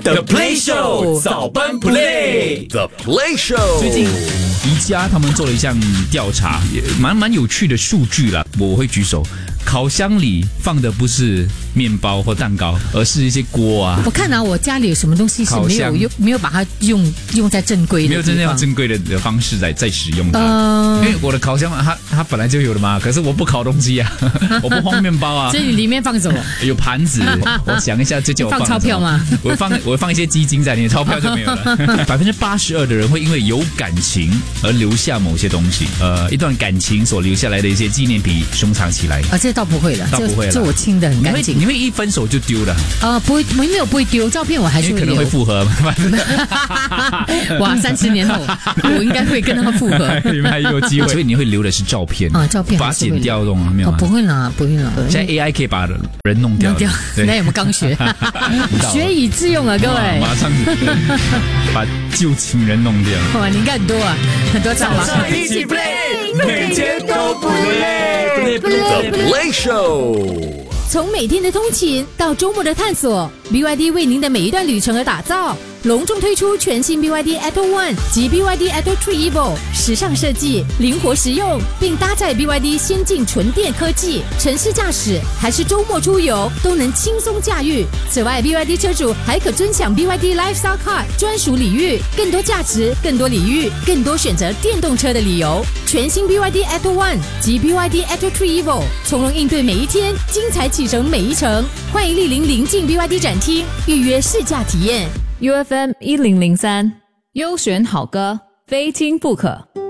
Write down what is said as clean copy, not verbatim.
The Play Show 早班 Play The Play Show 最近宜家他们做了一项调查，也蛮有趣的数据啦，我会举手。烤箱里放的不是面包或蛋糕，而是一些锅啊。 我看我家里有什么东西是没有把它用在正规的地方， 没有真正用正规的方式在使用它。因为我的烤箱它本来就有的嘛，可是我不烤东西啊，我不放面包啊。 所以里面放什么？ 有盘子，我想一下，这叫我放钞票吗？ 我会放一些基金在里面，钞票就没有了。82%的人会因为有感情而留下某些东西，一段感情所留下来的一些纪念品收藏起来。 这倒不会了，这我清得很干净。 你会一分手就丢了？ 不会，没有不会丢，照片我还是会留。 可能会复合。 哇，30年后我应该会跟他复合。 你们还有机会，所以你会留的是照片啊？ 照片把它剪掉的没有？ 不会啦。 现在 AI 可以把人弄掉。 那有没有刚学？学以致用啊，各位！ 马上把旧情人弄掉。 哇，你应该很多招啊！ 一起 play， 每天都不累。 The Play Show。 从每天的通勤到周末的探索 ，BYD 为您的每一段旅程而打造。隆重推出全新 BYD Atto One 及 BYD Atto 3 Evo， 时尚设计，灵活实用，并搭载 BYD 先进纯电科技，城市驾驶还是周末出游都能轻松驾驭。此外 ，BYD 车主还可尊享 BYD Lifestyle Card 专属礼遇，更多价值，更多礼遇，更多选择电动车的理由。全新 BYD Atto One 及 BYD Atto 3 Evo， 从容应对每一天，精彩启程每一程。欢迎莅临邻近 BYD 展厅，预约试驾体验。 UFM 1003，优选好歌，非听不可。